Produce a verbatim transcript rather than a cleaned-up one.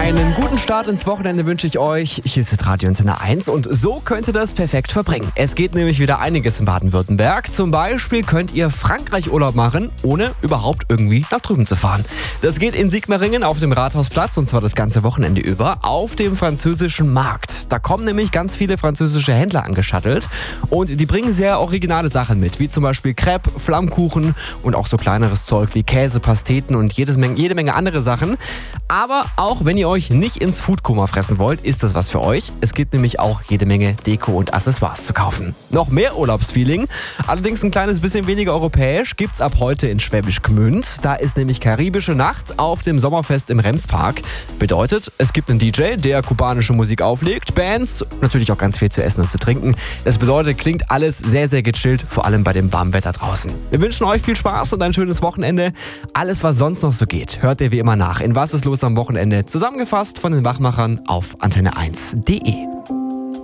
Einen guten Start ins Wochenende wünsche ich euch. Hier ist Radio Antenne eins und so könnt ihr das perfekt verbringen. Es geht nämlich wieder einiges in Baden-Württemberg. Zum Beispiel könnt ihr Frankreich-Urlaub machen, ohne überhaupt irgendwie nach drüben zu fahren. Das geht in Sigmaringen auf dem Rathausplatz und zwar das ganze Wochenende über auf dem französischen Markt. Da kommen nämlich ganz viele französische Händler angeschattelt und die bringen sehr originale Sachen mit, wie zum Beispiel Crepe, Flammkuchen und auch so kleineres Zeug wie Käse, Pasteten und jedes Menge, jede Menge andere Sachen. Aber auch wenn ihr euch nicht ins Foodkoma fressen wollt, ist das was für euch. Es gibt nämlich auch jede Menge Deko und Accessoires zu kaufen. Noch mehr Urlaubsfeeling, allerdings ein kleines bisschen weniger europäisch, gibt's ab heute in Schwäbisch Gmünd. Da ist nämlich karibische Nacht auf dem Sommerfest im Remspark. Bedeutet, es gibt einen D J, der kubanische Musik auflegt, Bands, natürlich auch ganz viel zu essen und zu trinken. Das bedeutet, klingt alles sehr, sehr gechillt, vor allem bei dem warmen Wetter draußen. Wir wünschen euch viel Spaß und ein schönes Wochenende. Alles, was sonst noch so geht, hört ihr wie immer nach in Was ist los am Wochenende, zusammengefasst von den Wachmachern auf antenne eins punkt de.